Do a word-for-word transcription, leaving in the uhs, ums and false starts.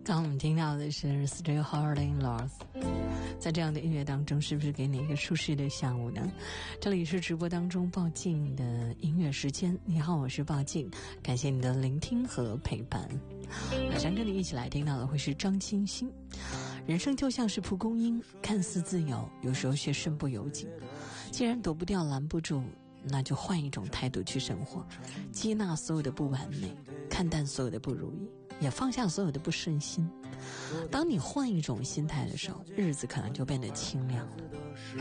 刚我们听到的是 Still Holding Lost， 在这样的音乐当中，是不是给你一个舒适的下午呢？这里是直播当中鲍静的音乐时间。你好，我是鲍静，感谢你的聆听和陪伴。马上跟你一起来听到的会是张清新。人生就像是蒲公英，看似自由，有时候却身不由己。既然躲不掉拦不住，那就换一种态度去生活，接纳所有的不完美，看淡所有的不如意，也放下所有的不顺心。当你换一种心态的时候，日子可能就变得清凉了。